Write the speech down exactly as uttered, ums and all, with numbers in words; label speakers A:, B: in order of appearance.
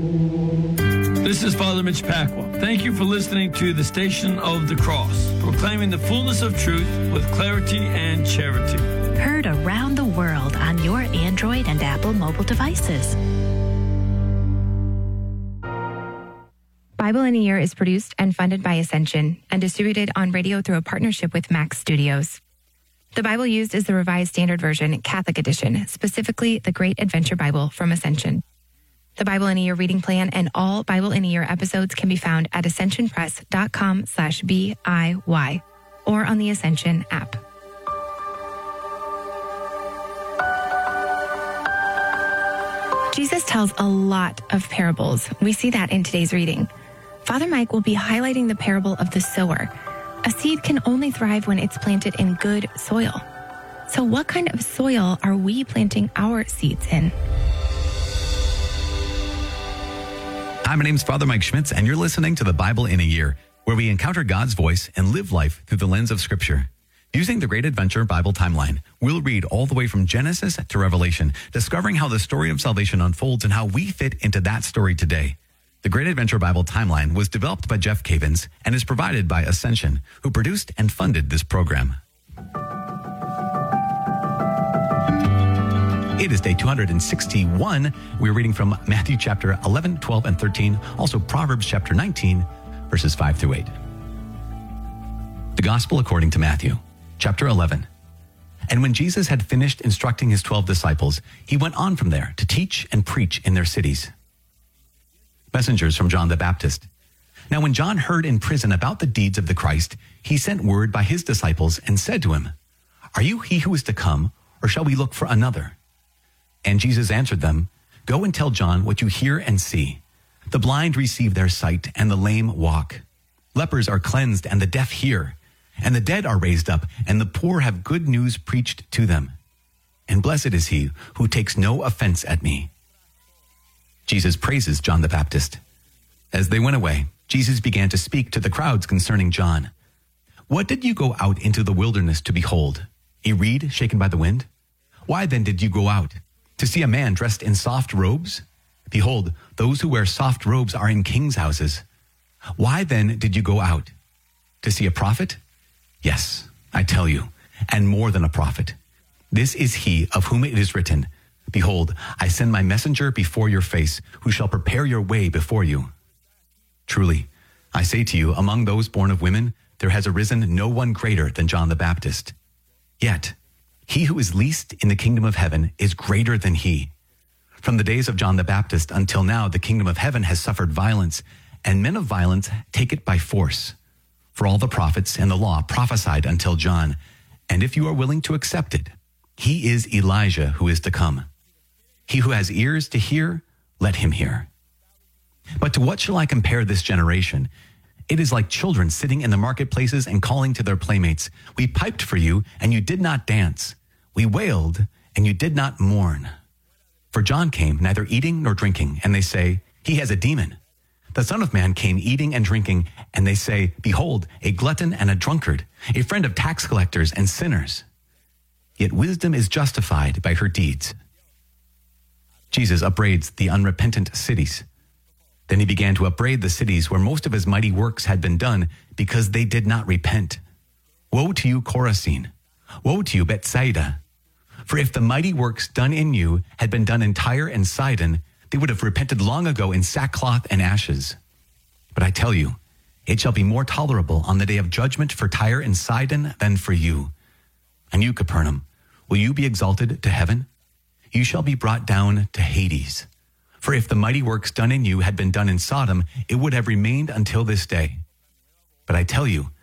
A: This is Father Mitch Pacwa. Thank you for listening to the Station of the Cross, proclaiming the fullness of truth with clarity and charity.
B: Heard around the world on your Android and Apple mobile devices.
C: Bible in a Year is produced and funded by Ascension and distributed on radio through a partnership with Max Studios. The Bible used is the Revised Standard Version, Catholic Edition, specifically the Great Adventure Bible from Ascension. The Bible in a Year reading plan and all Bible in a Year episodes can be found at ascensionpress.com slash B-I-Y or on the Ascension app. Jesus tells a lot of parables. We see that in today's reading. Father Mike will be highlighting the parable of the sower. A seed can only thrive when it's planted in good soil. So what kind of soil are we planting our seeds in?
D: Hi, my name's Father Mike Schmitz, and you're listening to the Bible in a Year, where we encounter God's voice and live life through the lens of Scripture. Using the Great Adventure Bible timeline, we'll read all the way from Genesis to Revelation, discovering how the story of salvation unfolds and how we fit into that story today. The Great Adventure Bible timeline was developed by Jeff Cavins and is provided by Ascension, who produced and funded this program. It is day two hundred sixty-one. We're reading from Matthew chapter eleven, twelve, and thirteen, also Proverbs chapter nineteen, verses five through eight. The Gospel according to Matthew, chapter eleven. And when Jesus had finished instructing his twelve disciples, he went on from there to teach and preach in their cities. Messengers from John the Baptist. Now when John heard in prison about the deeds of the Christ, he sent word by his disciples and said to him, "Are you he who is to come, or shall we look for another?" And Jesus answered them, "Go and tell John what you hear and see. The blind receive their sight, and the lame walk. Lepers are cleansed, and the deaf hear. And the dead are raised up, and the poor have good news preached to them. And blessed is he who takes no offense at me." Jesus praises John the Baptist. As they went away, Jesus began to speak to the crowds concerning John. "What did you go out into the wilderness to behold? A reed shaken by the wind? Why then did you go out? To see a man dressed in soft robes? Behold, those who wear soft robes are in kings' houses. Why then did you go out? To see a prophet? Yes, I tell you, and more than a prophet. This is he of whom it is written, 'Behold, I send my messenger before your face, who shall prepare your way before you.' Truly, I say to you, among those born of women, there has arisen no one greater than John the Baptist. Yet, he who is least in the kingdom of heaven is greater than he. From the days of John the Baptist until now, the kingdom of heaven has suffered violence, and men of violence take it by force. For all the prophets and the law prophesied until John, and if you are willing to accept it, he is Elijah who is to come. He who has ears to hear, let him hear. But to what shall I compare this generation? It is like children sitting in the marketplaces and calling to their playmates, 'We piped for you, and you did not dance. We wailed, and you did not mourn.' For John came neither eating nor drinking, and they say, 'He has a demon.' The Son of Man came eating and drinking, and they say, 'Behold, a glutton and a drunkard, a friend of tax collectors and sinners.' Yet wisdom is justified by her deeds." Jesus upbraids the unrepentant cities. Then he began to upbraid the cities where most of his mighty works had been done because they did not repent. "Woe to you, Chorazin! Woe to you, Bethsaida! For if the mighty works done in you had been done in Tyre and Sidon, they would have repented long ago in sackcloth and ashes. But I tell you, it shall be more tolerable on the day of judgment for Tyre and Sidon than for you. And you, Capernaum, will you be exalted to heaven? You shall be brought down to Hades. For if the mighty works done in you had been done in Sodom, it would have remained until this day. But I tell you